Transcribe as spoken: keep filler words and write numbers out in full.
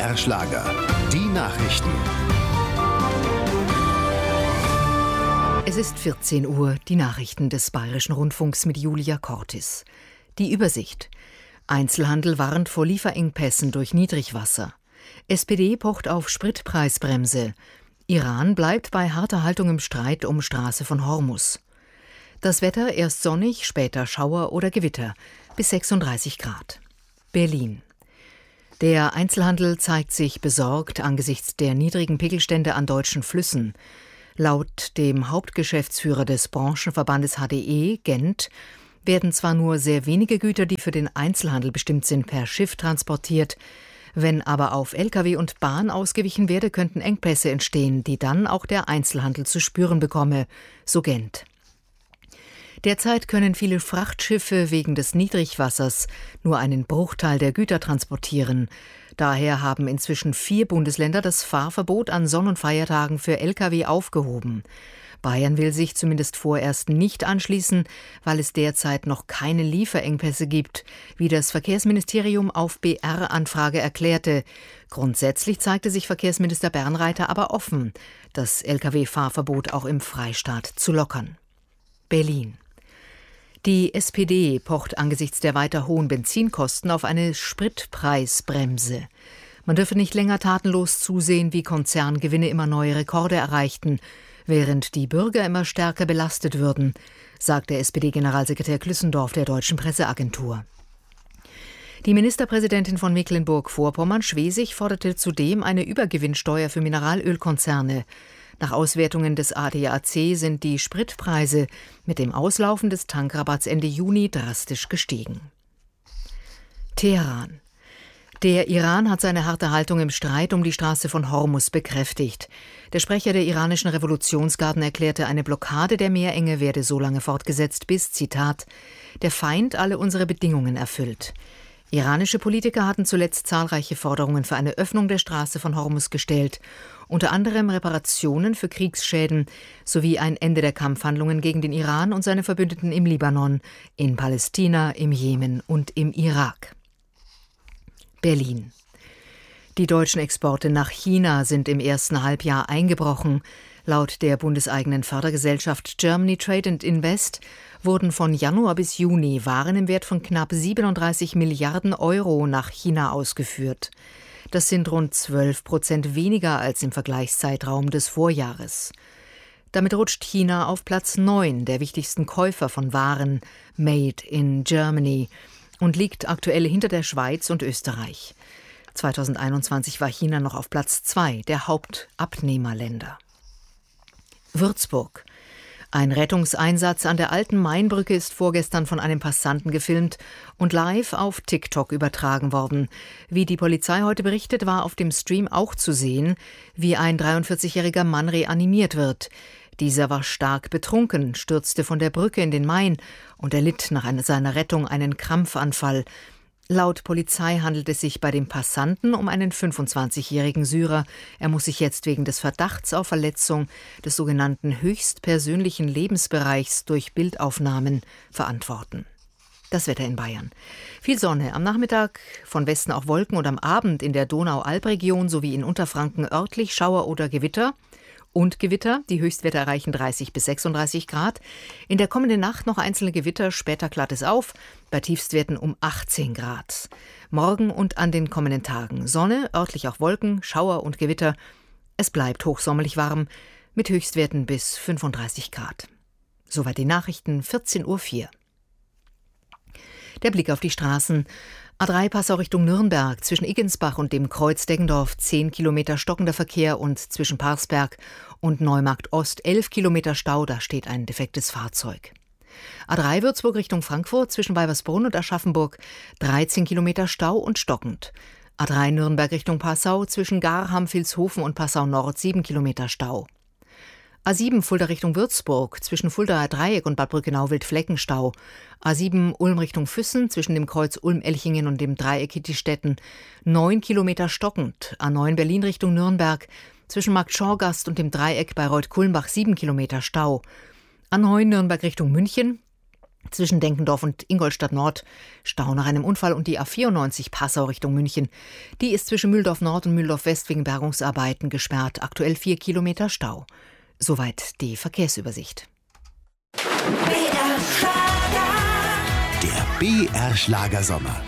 R Schlager. Die Nachrichten. Es ist vierzehn Uhr, die Nachrichten des Bayerischen Rundfunks mit Julia Cortis. Die Übersicht. Einzelhandel warnt vor Lieferengpässen durch Niedrigwasser. S P D pocht auf Spritpreisbremse. Iran bleibt bei harter Haltung im Streit um Straße von Hormus. Das Wetter erst sonnig, später Schauer oder Gewitter, bis sechsunddreißig Grad. Berlin. Der Einzelhandel zeigt sich besorgt angesichts der niedrigen Pegelstände an deutschen Flüssen. Laut dem Hauptgeschäftsführer des Branchenverbandes H D E, Gent, werden zwar nur sehr wenige Güter, die für den Einzelhandel bestimmt sind, per Schiff transportiert. Wenn aber auf L K W und Bahn ausgewichen werde, könnten Engpässe entstehen, die dann auch der Einzelhandel zu spüren bekomme, so Gent. Derzeit können viele Frachtschiffe wegen des Niedrigwassers nur einen Bruchteil der Güter transportieren. Daher haben inzwischen vier Bundesländer das Fahrverbot an Sonn- und Feiertagen für L K W aufgehoben. Bayern will sich zumindest vorerst nicht anschließen, weil es derzeit noch keine Lieferengpässe gibt, wie das Verkehrsministerium auf B R-Anfrage erklärte. Grundsätzlich zeigte sich Verkehrsminister Bernreiter aber offen, das L K W-Fahrverbot auch im Freistaat zu lockern. Berlin. Die S P D pocht angesichts der weiter hohen Benzinkosten auf eine Spritpreisbremse. Man dürfe nicht länger tatenlos zusehen, wie Konzerngewinne immer neue Rekorde erreichten, während die Bürger immer stärker belastet würden, sagte S P D-Generalsekretär Klüssendorf der Deutschen Presseagentur. Die Ministerpräsidentin von Mecklenburg-Vorpommern, Schwesig, forderte zudem eine Übergewinnsteuer für Mineralölkonzerne. Nach Auswertungen des A D A C sind die Spritpreise mit dem Auslaufen des Tankrabatts Ende Juni drastisch gestiegen. Teheran. Der Iran hat seine harte Haltung im Streit um die Straße von Hormus bekräftigt. Der Sprecher der iranischen Revolutionsgarden erklärte, eine Blockade der Meerenge werde so lange fortgesetzt, bis, Zitat, der Feind alle unsere Bedingungen erfüllt. Iranische Politiker hatten zuletzt zahlreiche Forderungen für eine Öffnung der Straße von Hormus gestellt, unter anderem Reparationen für Kriegsschäden sowie ein Ende der Kampfhandlungen gegen den Iran und seine Verbündeten im Libanon, in Palästina, im Jemen und im Irak. Berlin. Die deutschen Exporte nach China sind im ersten Halbjahr eingebrochen. Laut der bundeseigenen Fördergesellschaft Germany Trade and Invest wurden von Januar bis Juni Waren im Wert von knapp siebenunddreißig Milliarden Euro nach China ausgeführt. Das sind rund zwölf Prozent weniger als im Vergleichszeitraum des Vorjahres. Damit rutscht China auf Platz neun der wichtigsten Käufer von Waren Made in Germany und liegt aktuell hinter der Schweiz und Österreich. zweitausendeinundzwanzig war China noch auf Platz zwei der Hauptabnehmerländer. Würzburg. Ein Rettungseinsatz an der alten Mainbrücke ist vorgestern von einem Passanten gefilmt und live auf TikTok übertragen worden. Wie die Polizei heute berichtet, war auf dem Stream auch zu sehen, wie ein dreiundvierzigjähriger Mann reanimiert wird. Dieser war stark betrunken, stürzte von der Brücke in den Main und erlitt nach seiner Rettung einen Krampfanfall. Laut Polizei handelt es sich bei dem Passanten um einen fünfundzwanzigjährigen Syrer. Er muss sich jetzt wegen des Verdachts auf Verletzung des sogenannten höchstpersönlichen Lebensbereichs durch Bildaufnahmen verantworten. Das Wetter in Bayern. Viel Sonne, am Nachmittag von Westen auch Wolken und am Abend in der Donau-Alb-Region sowie in Unterfranken örtlich Schauer oder Gewitter. Und Gewitter, die Höchstwerte erreichen dreißig bis sechsunddreißig Grad. In der kommenden Nacht noch einzelne Gewitter, später klart es auf, bei Tiefstwerten um achtzehn Grad. Morgen und an den kommenden Tagen Sonne, örtlich auch Wolken, Schauer und Gewitter. Es bleibt hochsommerlich warm, mit Höchstwerten bis fünfunddreißig Grad. Soweit die Nachrichten, vierzehn Uhr vier. Der Blick auf die Straßen. A drei Passau Richtung Nürnberg, zwischen Iggensbach und dem Kreuz Deggendorf zehn Kilometer stockender Verkehr und zwischen Parsberg und Neumarkt Ost elf Kilometer Stau, da steht ein defektes Fahrzeug. A drei Würzburg Richtung Frankfurt, zwischen Weibersbrunn und Aschaffenburg dreizehn Kilometer Stau und stockend. A drei Nürnberg Richtung Passau, zwischen Garham, Vilshofen und Passau Nord sieben Kilometer Stau. A sieben Fulda Richtung Würzburg, zwischen Fuldaer Dreieck und Bad Brückenau-Wildfleckenstau. A sieben Ulm Richtung Füssen, zwischen dem Kreuz Ulm-Elchingen und dem Dreieck Hittistetten, neun Kilometer stockend. A neun Berlin Richtung Nürnberg, zwischen Markt Schorgast und dem Dreieck Bayreuth-Kulmbach sieben Kilometer Stau. A neun Nürnberg Richtung München, Zwischen Denkendorf und Ingolstadt Nord Stau nach einem Unfall und die A vierundneunzig Passau Richtung München. Die ist zwischen Mühldorf Nord und Mühldorf West wegen Bergungsarbeiten gesperrt. Aktuell vier Kilometer Stau. Soweit die Verkehrsübersicht. Der B R Schlager Sommer.